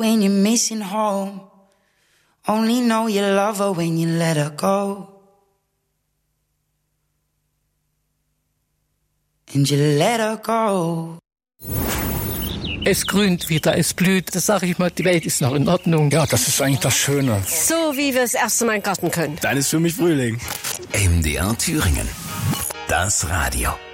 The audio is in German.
when you're missing home. Only know you love her when you let her go. And you let her go. Es grünt wieder, es blüht. Das sage ich mal, die Welt ist noch in Ordnung. Ja, das ist eigentlich das Schöne. So wie wir das erste Mal im Garten können. Dann ist für mich Frühling. MDR Thüringen. Das Radio.